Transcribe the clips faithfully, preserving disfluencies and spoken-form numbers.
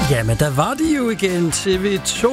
Jamen, der var de jo igen, T V to,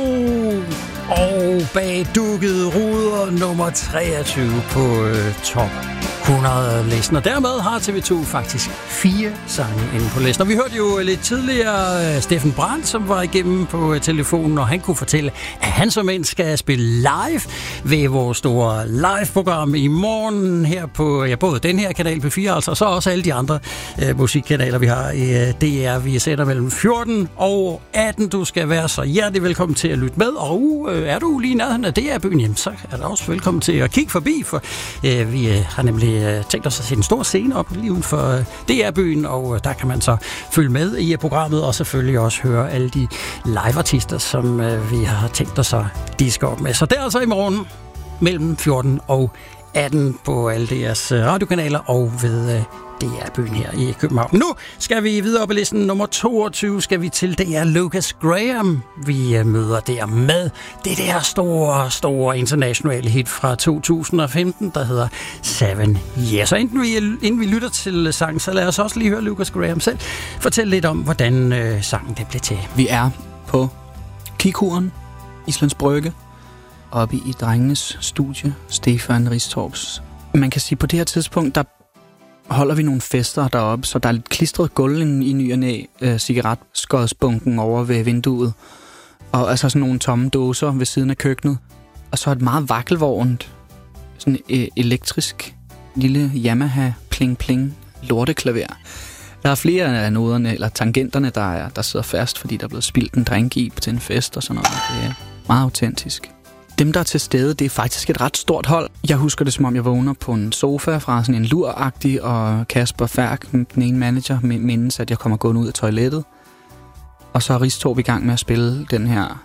og bag dukkede ruder nummer treogtyve på øh, top hundrede-listen. Og dermed har T V to faktisk fire sange inde på listen. Og vi hørte jo lidt tidligere Steffen Brandt, som var igennem på telefonen, og han kunne fortælle, at han som en skal spille live ved vores store live-program i morgen her på ja, både den her kanal P fire, altså, og så også alle de andre øh, musikkanaler, vi har i øh, D R. Vi sætter mellem fjorten og atten. Du skal være så hjertelig velkommen til at lytte med, og øh, er du lige i nærheden af D R-byen, jamen, så er du også velkommen til at kigge forbi, for øh, vi øh, har nemlig øh, tænkt os at sætte en stor scene op lige uden for øh, D R-byen, og øh, der kan man så følge med i programmet, og selvfølgelig også høre alle de live-artister, som øh, vi har tænkt os at diske op med. Så det er altså i morgen mellem fjorten og atten på alle deres radiokanaler og ved øh, D R-byen her i København. Nu skal vi videre på listen. Nummer toogtyve skal vi til. Det er Lucas Graham. Vi møder der med det der store, store internationale hit fra to tusind og femten, der hedder Seven Years. Og inden vi, inden vi lytter til sangen, så lad os også lige høre Lucas Graham selv fortælle lidt om, hvordan øh, sangen det blev til. Vi er på Kikuren, Islands Brygge, oppe i drengenes studie, Stefan Ristorps. Man kan sige, på det her tidspunkt, der holder vi nogle fester deroppe, så der er lidt klistret gulv i ny og næ, øh, cigaretskodsbunken over ved vinduet, og altså sådan nogle tomme dåser ved siden af køkkenet, og så et meget vakkelvognt, sådan øh, elektrisk lille Yamaha pling-pling lorteklaver. Der er flere af noderne, eller tangenterne, der, er, der sidder fast, fordi der er blevet spildt en drink i til en fest og sådan noget. Det er meget autentisk. Dem, der er til stede, det er faktisk et ret stort hold. Jeg husker det, som om jeg vågner på en sofa fra sådan en luragtig, og Kasper Færk, den ene manager, mindes, at jeg kommer gående ud af toilettet. Og så er Ristorp i gang med at spille den her.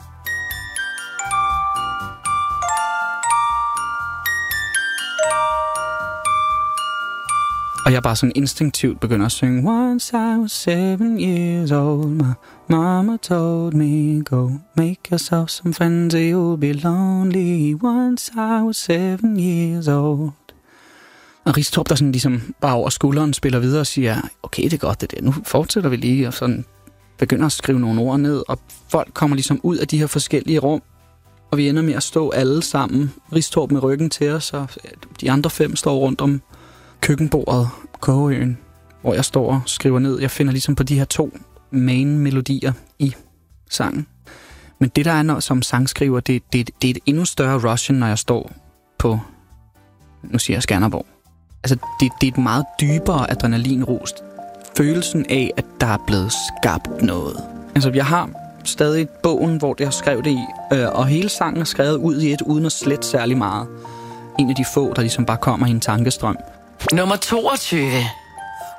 Og jeg bare sådan instinktivt begynder at synge. Once I was seven years old, my mama told me, go make yourself some friends, you'll be lonely. Once I was seven years old. Og Ristorp, der sådan ligesom bare over skulderen spiller videre og siger, okay, det er godt det der, nu fortsætter vi lige, og sådan begynder at skrive nogle ord ned, og folk kommer ligesom ud af de her forskellige rum, og vi ender med at stå alle sammen, Ristorp med ryggen til os, og de andre fem står rundt om køkkenbordet, Kogeøen, hvor jeg står og skriver ned. Jeg finder ligesom på de her to main-melodier i sangen. Men det, der er når, som sangskriver, det, det, det er et endnu større rush, når jeg står på, nu siger jeg Skanderborg. Altså, det, det er et meget dybere adrenalinrus. Følelsen af, at der er blevet skabt noget. Altså, jeg har stadig bogen, hvor det har skrevet det i, øh, og hele sangen er skrevet ud i et, uden at slette særlig meget. En af de få, der ligesom bare kommer i en tankestrøm. Nummer toogtyve.